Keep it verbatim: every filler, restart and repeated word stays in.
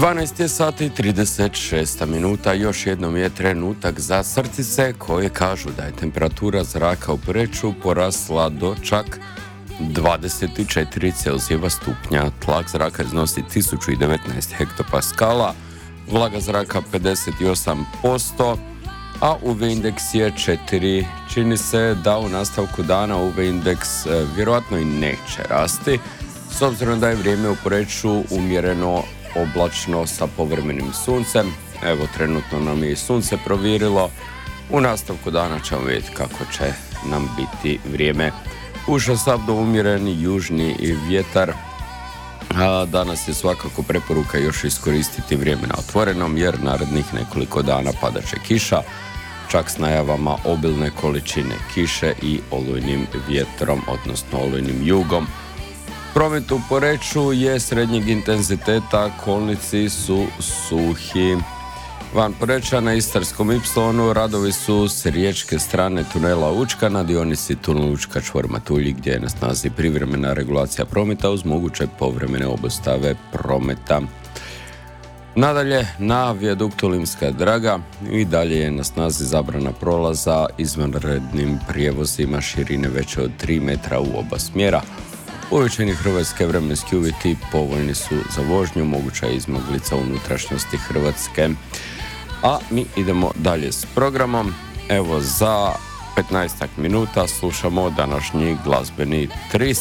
dvanaest je sati i trideset šest minuta, još jednom je trenutak za srcice koje kažu da je temperatura zraka u Poreču porasla do čak dvadeset četiri Celzijeva stupnja. Tlak zraka iznosi tisuću devetnaest hektopaskala, vlaga zraka pedeset osam posto, a U V indeks je četiri. Čini se da u nastavku dana U V indeks e, vjerojatno i neće rasti, s obzirom da je vrijeme u Poreču umjereno oblačno sa povremenim suncem. Evo, trenutno nam je i sunce provirilo. U nastavku dana ćemo vidjeti kako će nam biti vrijeme. Ušao sam do umjereni južni vjetar. A danas je svakako preporuka još iskoristiti vrijeme na otvorenom, jer narednih nekoliko dana padat će kiša, čak s najavama obilne količine kiše i olujnim vjetrom, odnosno olujnim jugom. Promet u Poreču je srednjeg intenziteta, kolnici su suhi. Van Poreča na Istarskom ipsilonu radovi su s riječke strane tunela Učka na dionici tunel Učka čvor Matulji, gdje je na snazi privremena regulacija prometa uz moguće povremene obustave prometa. Nadalje, na vijaduktu Limska Draga i dalje je na snazi zabrana prolaza izvanrednim prijevozima širine veće od tri metra u oba smjera. Uvečeni hrvatske vremenski uvjeti povoljni su za vožnju, moguća je izmaglica unutrašnjosti Hrvatske. A mi idemo dalje s programom. Evo, za petnaestak minuta slušamo današnji glazbeni tris.